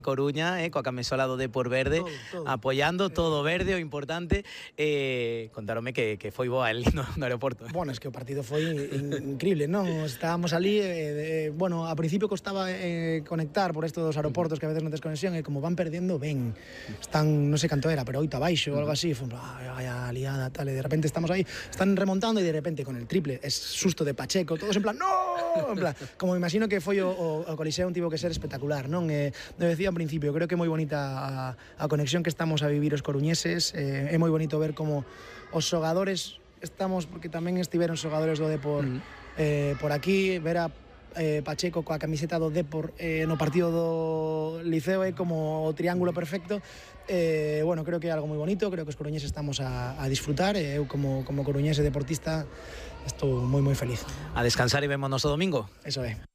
Coruña, coa camisola do Depor verde, todo. Apoiando todo verde, o importante. Contaronme que foi boa el no aeroporto. Bueno, es que o partido foi increíble, non? Estábamos ali, bueno, a principio costaba conectar por esto dos aeroportos que a veces non tes conexión, e como van perdendo, ben, están, non sei canto era, pero 8 abaixo ou algo así, foi a liada, tal, e de repente estamos aí, están remontando e de repente con el triple, es susto de Pacheco, todos en plan, no! En plan, como me imagino que foi o Coliseum, tivo que ser espectacular, non? Me decía ao principio, creo que é moi bonita a conexión que estamos a vivir os coruñeses, é moi bonito ver como os xogadores estamos, porque tamén estiveron xogadores do Depor por aquí, ver a Pacheco coa camiseta do Depor no partido do Liceo é como o triángulo perfecto. Bueno, creo que é algo moi bonito, creo que os coruñeses estamos a disfrutar, e eu como coruñese deportista estou moi feliz. A descansar e vémonos o domingo. Eso é.